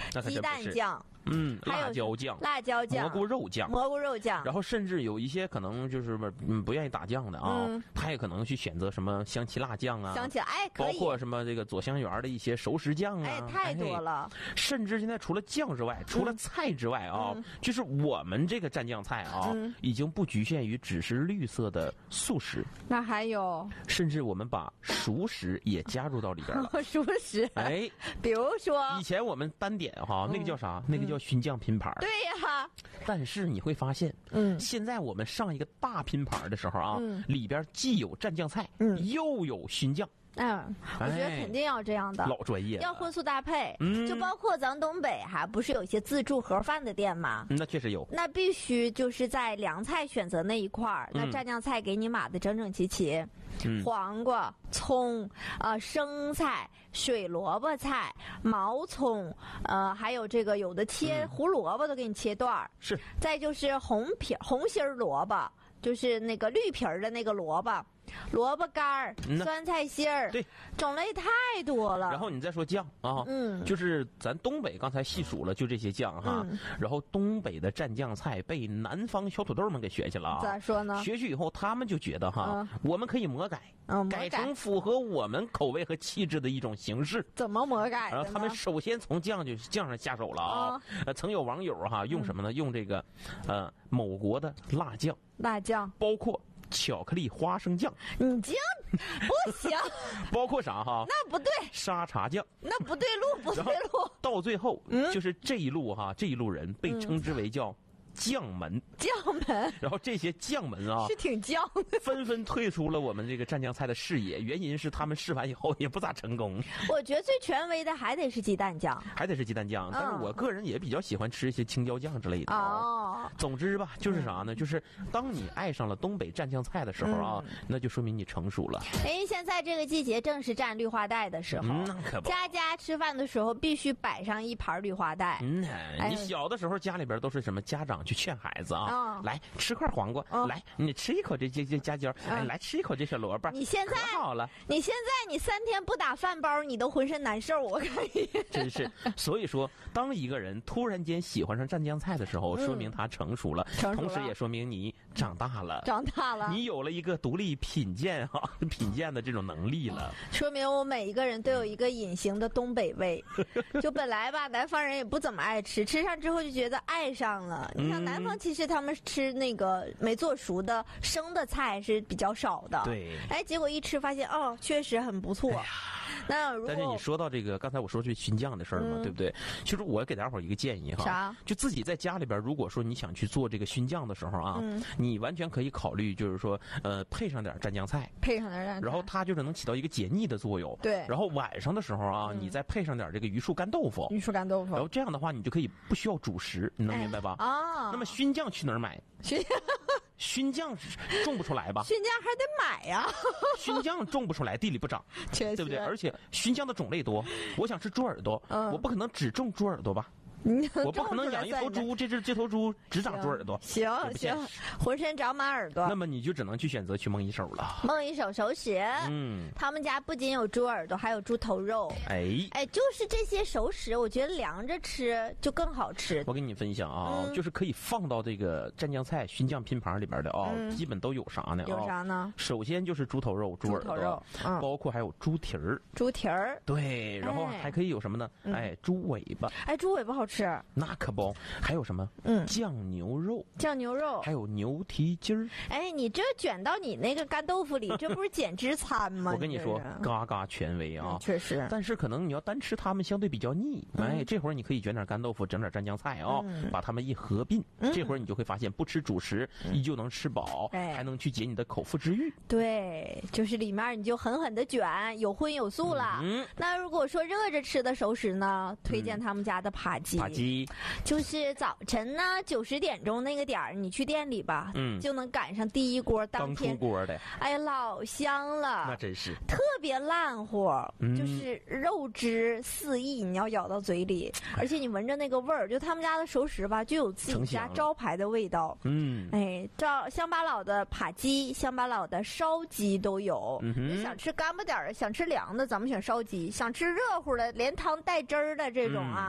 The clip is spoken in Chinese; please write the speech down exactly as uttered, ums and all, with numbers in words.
鸡蛋酱。 嗯，辣椒酱、 辣椒酱、 蘑菇肉酱、 蘑菇肉酱， 然后甚至有一些可能就是嗯不愿意打酱的啊，嗯、他也可能去选择什么香旗辣酱啊， 香旗哎，可以， 包括什么这个左香园的一些熟食酱啊， 哎，太多了。 哎、甚至现在除了酱之外，除了菜之外啊，嗯、就是我们这个蘸酱菜啊，嗯、已经不局限于只是绿色的素食， 那还有， 甚至我们把熟食也加入到里边了。 熟食， 哎， 比如说以前我们单点哈，那个叫啥？嗯、那个叫熏酱拼盘。 对呀， 但是你会发现，嗯，现在我们上一个大拼盘的时候啊，嗯、里边既有蘸酱菜，嗯，又有熏酱。 嗯，我觉得肯定要这样的， 哎、老专业， 要荤素搭配。 嗯， 就包括咱东北还不是有一些自助盒饭的店吗？ 嗯、那确实有。 那必须就是在凉菜选择那一块儿，嗯、那蘸酱菜给你码的整整齐齐，嗯、黄瓜、葱、呃生菜、水萝卜菜、毛葱，呃还有这个有的切胡萝卜都给你切段儿， 是。 再就是红皮红心萝卜，就是那个绿皮儿的那个萝卜。萝卜干儿、嗯、酸菜心儿， 对， 种类太多了。 然后你再说酱啊，嗯，就是咱东北刚才细数了，就这些酱哈。嗯、然后东北的蘸酱菜被南方小土豆们给学去了啊。 咋说呢？ 学去以后，他们就觉得哈，嗯、我们可以魔改， 嗯， 改成符合我们口味和气质的一种形式。 怎么魔改？ 然后他们首先从酱就酱上下手了啊。嗯、呃，曾有网友哈用什么呢？嗯、用这个，呃，某国的辣酱， 辣酱， 包括。巧克力花生酱， 你这样不行。 包括啥哈？ 那不对。 沙茶酱， 那不对路，不对路。 到最后，嗯，就是这一路哈，这一路人被称之为叫将门， 将门。 然后这些将门啊， 是挺将的， 纷纷退出了我们这个蘸酱菜的视野。原因是他们试完以后也不咋成功。 我觉得最权威的还得是鸡蛋酱， 还得是鸡蛋酱。嗯、但是我个人也比较喜欢吃一些青椒酱之类的。哦。总之吧，就是啥呢？嗯、就是当你爱上了东北蘸酱菜的时候啊，嗯、那就说明你成熟了。 哎，现在这个季节正是蘸绿花带的时候， 嗯、那可不。 家家吃饭的时候必须摆上一盘绿花带。 嗯，你小的时候家里边都是什么家长去劝孩子啊？哦、来吃块黄瓜，哦、来你吃一口这这这夹椒，嗯、哎，来吃一口这小萝卜。 你现在好了， 你现在你三天不打饭包，你都浑身难受，我可以。 真是，所以说，当一个人突然间喜欢上蘸酱菜的时候，嗯、说明他成熟了， 成熟了， 同时也说明你长大了， 长大了， 你有了一个独立品鉴哈、啊、品鉴的这种能力了。 说明我每一个人都有一个隐形的东北味，就本来吧，南方人也不怎么爱吃，吃上之后就觉得爱上了。你看南方其实他们吃那个没做熟的生的菜是比较少的， 对， 哎，结果一吃发现哦，确实很不错。哎、那如果但是你说到这个，刚才我说去熏酱的事儿嘛，嗯、对不对？其实我给大伙儿一个建议哈， 啥？ 就自己在家里边，如果说你想去做这个熏酱的时候啊，嗯、你完全可以考虑，就是说呃，配上点蘸酱菜， 配上点蘸酱菜， 然后它就是能起到一个解腻的作用。 对。 然后晚上的时候啊，嗯、你再配上点这个榆树干豆腐， 榆树干豆腐， 然后这样的话，你就可以不需要主食，你能明白吧？ 啊、哎。哦、 那么熏酱去哪儿买？ 熏熏酱种不出来吧？ 熏酱还得买呀、啊。 熏酱种不出来，地里不长， 对不对？而且熏酱的种类多，我想吃猪耳朵，嗯、我不可能只种猪耳朵吧？我不可能养一头猪，这只这头猪只长猪耳朵， 行行，浑身长满耳朵。 那么你就只能去选择去梦一手了。 梦一手熟食，嗯，他们家不仅有猪耳朵，还有猪头肉。 哎哎，就是这些熟食，我觉得凉着吃就更好吃。 我跟你分享啊，嗯、就是可以放到这个蘸酱菜、熏酱拼盘里边的啊，嗯、基本都有啥呢？ 有啥呢？ 首先就是猪头肉、猪耳朵， 肉嗯、包括还有猪蹄儿。 猪蹄儿， 对，然后还可以有什么呢？哎，哎猪尾巴。 哎，猪尾巴好吃。 那可不，还有什么？嗯，酱牛肉， 酱牛肉， 还有牛蹄筋儿。 哎，你这卷到你那个干豆腐里，这不是减脂餐吗？ 我跟你说，嘎嘎权威啊， 嗯、确实。 但是可能你要单吃它们，相对比较腻。嗯、哎，这会儿你可以卷点干豆腐，整点蘸酱菜啊、哦，嗯、把它们一合并，嗯、这会儿你就会发现，不吃主食，嗯、依旧能吃饱，嗯、还能去解你的口腹之欲。 对，就是里面你就狠狠的卷，有荤有素了。嗯、那如果说热着吃的熟食呢，推荐他们家的扒鸡。 扒鸡。 就是早晨呢，九十点钟那个点儿，你去店里吧，嗯，就能赶上第一锅当天刚出锅的， 哎呀，老香了， 那真是特别烂乎，嗯、就是肉汁四溢，你要咬到嘴里，而且你闻着那个味儿，就他们家的熟食吧，就有自己家招牌的味道，嗯，哎，照乡巴佬的扒鸡、乡巴佬的烧鸡都有，嗯哼，你想吃干巴点儿的，想吃凉的，咱们选烧鸡；想吃热乎的，连汤带汁儿的这种啊。嗯